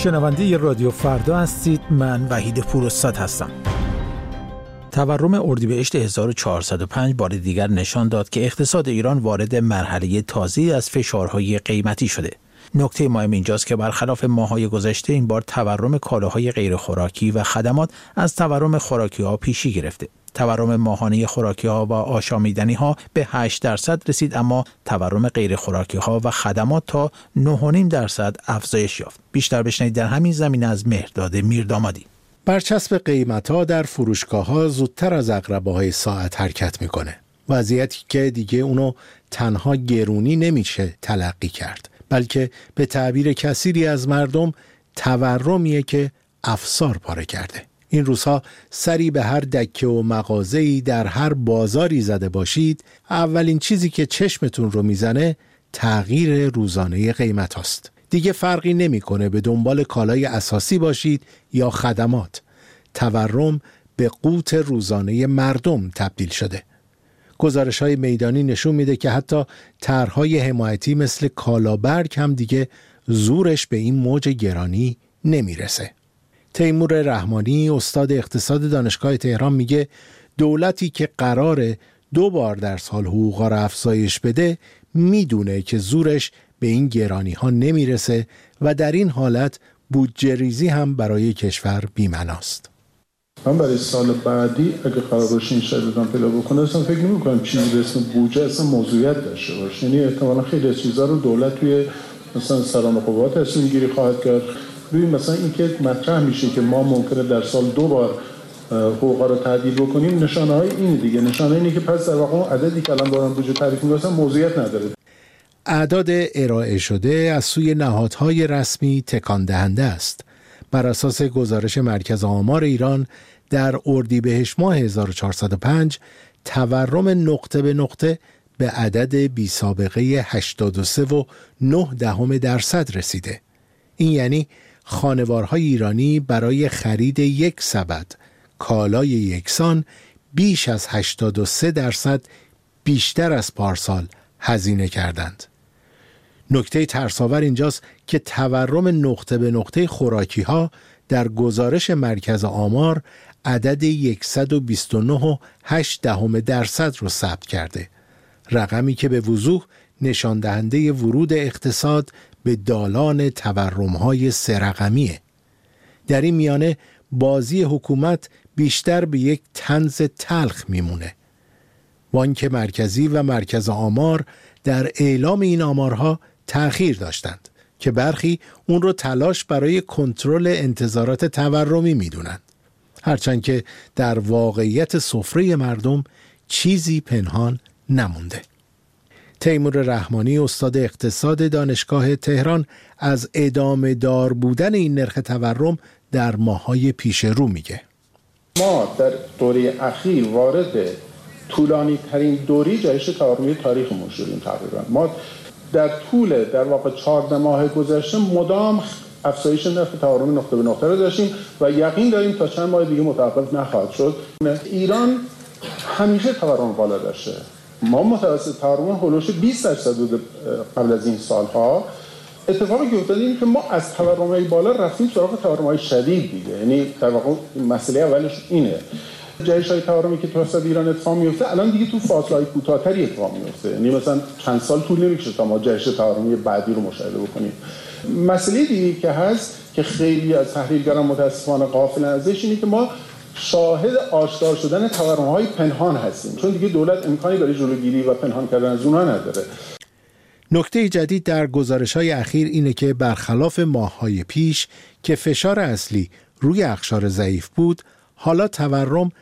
شنونده رادیو فردا هستید. من وحید پوراستاد هستم. تورم اردیبهشت 1405 بار دیگر نشان داد که اقتصاد ایران وارد مرحله تازه‌ای از فشارهای قیمتی شده. نکته مهم اینجاست که برخلاف ماه‌های گذشته این بار تورم کالاهای غیر خوراکی و خدمات از تورم خوراکی‌ها پیشی گرفته. تورم ماهانه خوراکی‌ها و آشامیدنی‌ها به 8% رسید، اما تورم غیر خوراکی‌ها و خدمات تا 9.5% افزایش یافت. بیشتر بشنوید در همین زمینه از مهرداد میردامادی. برچسب قیمت‌ها در فروشگاه‌ها زودتر از عقربه‌های ساعت حرکت می‌کنه. وضعیتی که دیگه اونو تنها گرونی نمیشه تلقی کرد، بلکه به تعبیر کثیری از مردم تورمیه که افسار پاره کرده. این روزها سری به هر دکه و مغازه‌ای در هر بازاری زده باشید، اولین چیزی که چشمتون رو میزنه تغییر روزانه قیمت هاست. دیگه فرقی نمیکنه به دنبال کالای اساسی باشید یا خدمات. تورم به قوت روزانه مردم تبدیل شده. گزارش‌های میدانی نشون میده که حتی طرح‌های حمایتی مثل کالابرگ هم دیگه زورش به این موج گرانی نمیرسه. تیمور رحمانی استاد اقتصاد دانشگاه تهران میگه دولتی که قراره 2 بار در سال حقوقا را افزایش بده میدونه که زورش به این گرانی ها نمیرسه و در این حالت بودجه ریزی هم برای کشور بی‌معناست. من برای سال بعدی اگه قرار باشه این شرایط پیدا بکنه اصلا فکر نمی‌کنم چیزی به اسم بودجه اصلا موضوعیت داشته باشه. یعنی احتمالاً خیلی از چیزا رو دولت توی مثلا سران قوات تصمیم گیری خواهد کرد. ببین مثلا این که مطرح میشه که ما ممکنه در سال 2 بار حقوقا رو تعدیل بکنیم، نشانه‌های این دیگه، نشانه اینه که پس در واقع عددی که الان دارن بودجه تعریف می‌کنن موضوعیت نداره. اعداد ارائه شده از سوی نهادهای رسمی تکان دهنده است. بر اساس گزارش مرکز آمار ایران در اردیبهشت ماه 1405 تورم نقطه به نقطه به عدد بی سابقه 83.9% رسیده. این یعنی خانوارهای ایرانی برای خرید یک سبد کالای یکسان بیش از 83% بیشتر از پارسال هزینه کردند. نکته ترساور اینجاست که تورم نقطه به نقطه خوراکی ها در گزارش مرکز آمار عدد 129.8% رو ثبت کرده، رقمی که به وضوح نشان دهنده ورود اقتصاد به دالان تورم‌های 3 رقمیه. در این میانه بازی حکومت بیشتر به یک طنز تلخ میمونه. بانک مرکزی و مرکز آمار در اعلام این آمارها تأخیر داشتند که برخی اون رو تلاش برای کنترل انتظارات تورمی میدونند، هرچند که در واقعیت سفره مردم چیزی پنهان نمونده. تیمور رحمانی استاد اقتصاد دانشگاه تهران از ادامه دار بودن این نرخ تورم در ماه‌های پیش رو میگه. ما در دوره اخیر وارد طولانی ترین دوره جهش تورمی تاریخمون شدیم تقریبا. ما در طول در واقع 14 ماه گذشته مدام افزایش نرخ تورم نقطه به نقطه رو داشتیم و یقین داریم تا چند ماه دیگه متوقف نخواهد شد. ایران همیشه تورم بالا داشته. ما متوسط تورم هولوش 20% بوده قبل از این سالها. اتفاقی که افتاد اینه که ما از تورم‌های بالا رفتیم سراغ تورم‌های شدید دیگه. یعنی در واقع مسئله اولش اینه. جهش‌های تورمی که تو حساب ایران اتفاق میفته الان دیگه تو فاصله‌های کوتاه‌تری اتفاق میفته. یعنی مثلا چند سال طول نمی‌کشه تا ما جهش تورمی بعدی رو مشاهده بکنیم. مسئله دیگه که هست که خیلی از تحلیلگران متأسفانه غافلن ازش اینه که ما شاهد آشکار شدن تورم‌های پنهان هستیم، چون دیگه دولت امکانی برای جلوگیری و پنهان کردن از اونها نداره. نکته جدید در گزارش‌های اخیر اینه که برخلاف ماه‌های پیش که فشار اصلی روی اقشار ضعیف بود، حالا تورم